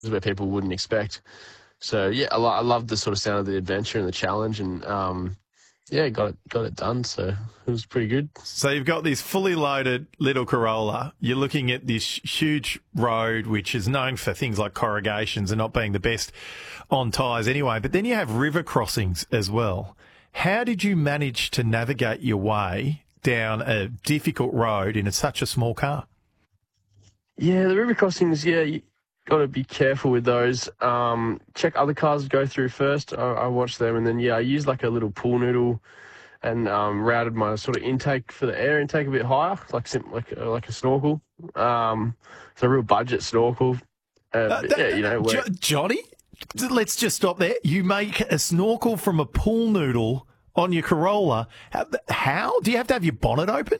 where people wouldn't expect. So yeah, I love the sort of sound of the adventure and the challenge, and yeah, got it done. So it was pretty good. So you've got this fully loaded little Corolla. You're looking at this huge road, which is known for things like corrugations and not being the best on tyres anyway. But then you have river crossings as well. How did you manage to navigate your way down a difficult road in such a small car? Yeah, the river crossings. Yeah, you got to be careful with those. Check other cars go through first. I watched them, and then I used like a little pool noodle and routed my sort of intake for the air intake a bit higher, like a snorkel. It's a real budget snorkel. Johnny, let's just stop there. You make a snorkel from a pool noodle on your Corolla. How? Do you have to have your bonnet open?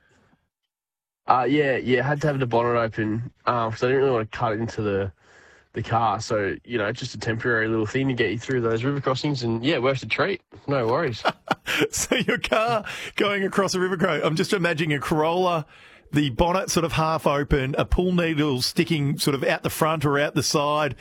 Yeah, had to have the bonnet open because I didn't really want to cut into the car. So, just a temporary little thing to get you through those river crossings. And, yeah, worth a treat. No worries. So your car going across a river crossing, I'm just imagining a Corolla, the bonnet sort of half open, a pool needle sticking sort of out the front or out the side,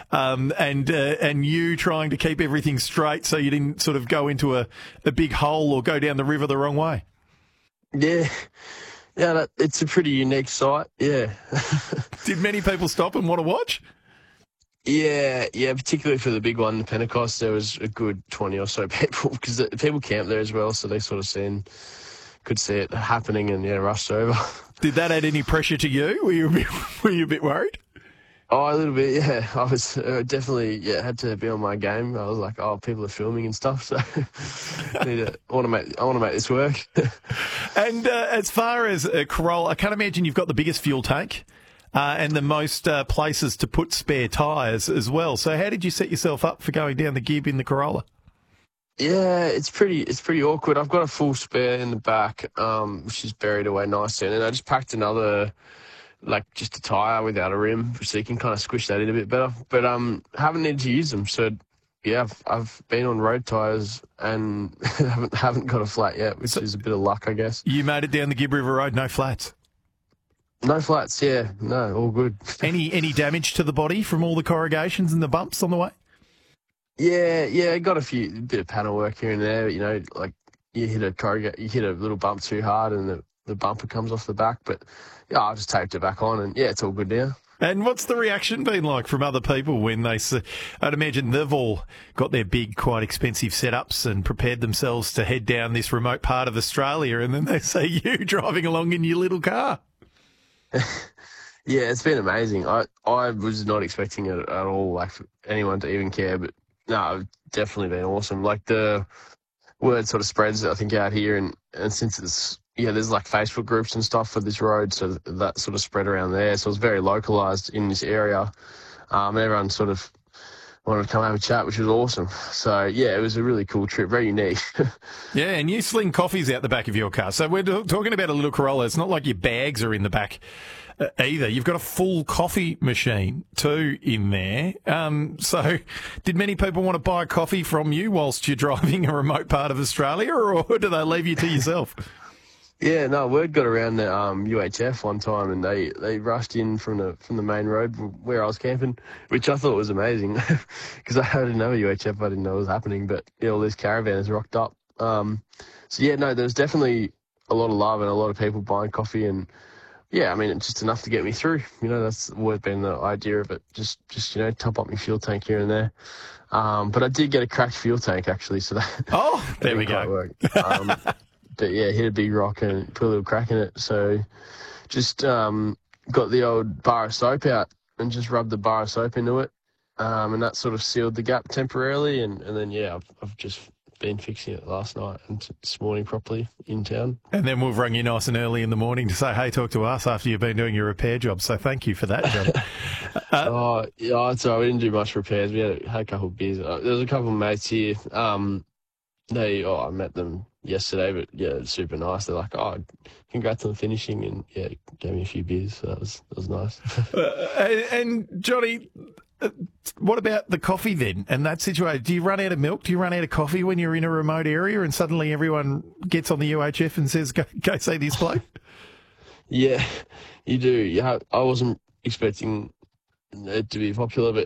and you trying to keep everything straight so you didn't sort of go into a big hole or go down the river the wrong way. Yeah. Yeah, it's a pretty unique sight, yeah. Did many people stop and want to watch? Yeah, particularly for the big one, the Pentecost, there was a good 20 or so people, because the people camp there as well, so they sort of could see it happening and, rushed over. Did that add any pressure to you? Were you a bit worried? Oh, a little bit, yeah. I was definitely, had to be on my game. I was like, people are filming and stuff, so I want to make this work. And as far as a Corolla, I can't imagine you've got the biggest fuel tank and the most places to put spare tyres as well. So how did you set yourself up for going down the Gib in the Corolla? Yeah, it's pretty awkward. I've got a full spare in the back, which is buried away nicely, and I just packed another, just a tyre without a rim, so you can kind of squish that in a bit better. But haven't needed to use them, so yeah, I've been on road tyres and haven't got a flat yet, which is a bit of luck, I guess. You made it down the Gib River Road, no flats? No flats, yeah, no, all good. Any damage to the body from all the corrugations and the bumps on the way? Yeah, got a bit of panel work here and there. You hit a little bump too hard and the bumper comes off the back. But yeah, I just taped it back on and yeah, it's all good now. And what's the reaction been like from other people when they see? I'd imagine they've all got their big, quite expensive setups and prepared themselves to head down this remote part of Australia, and then they see you driving along in your little car. Yeah, it's been amazing. I was not expecting it at all, for anyone to even care, but no, it's definitely been awesome. The word sort of spreads, I think, out here, and since it's, there's Facebook groups and stuff for this road, so that sort of spread around there. So it's very localised in this area. Everyone sort of wanted to come have a chat, which was awesome. So, yeah, it was a really cool trip, very unique. Yeah, and you sling coffees out the back of your car. So we're talking about a little Corolla. It's not like your bags are in the back either. You've got a full coffee machine too in there. So did many people want to buy coffee from you whilst you're driving a remote part of Australia, or do they leave you to yourself? Yeah, no, word got around the UHF one time, and they rushed in from the main road where I was camping, which I thought was amazing because I didn't know UHF, I didn't know it was happening, but all these caravans rocked up. So yeah, no, there's definitely a lot of love and a lot of people buying coffee, and yeah, I mean, it's just enough to get me through. That's always been the idea of it. Just top up my fuel tank here and there. But I did get a cracked fuel tank actually, so that there we go. But yeah, hit a big rock and put a little crack in it. So just got the old bar of soap out and just rubbed the bar of soap into it. And that sort of sealed the gap temporarily. And then, yeah, I've just been fixing it last night and this morning properly in town. And then we've rung you nice and early in the morning to say, hey, talk to us after you've been doing your repair job. So thank you for that, John. It's all right. We didn't do much repairs. We had a couple of beers. There's a couple of mates here. I met them yesterday, but yeah, it's super nice. They're like, congrats on finishing, and yeah, gave me a few beers, so that was nice. And Johnny, what about the coffee then? And that situation, do you run out of milk? Do you run out of coffee when you're in a remote area and suddenly everyone gets on the UHF and says, go see this bloke? Yeah, you do. Yeah, I wasn't expecting it to be popular, but